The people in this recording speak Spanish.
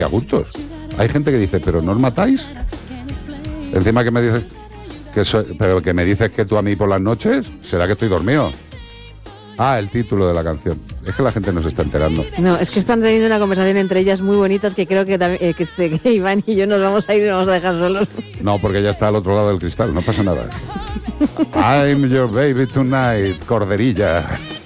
a gustos. Hay gente que dice, pero ¿no os matáis? Encima que me dices pero que me dices que tú a mí por las noches, ¿será que estoy dormido? Ah, el título de la canción. Es que la gente no se está enterando. No, es que están teniendo una conversación entre ellas muy bonitas que creo que Iván y yo nos vamos a ir y nos vamos a dejar solos. No, porque ya está al otro lado del cristal, no pasa nada. I'm your baby tonight, corderilla.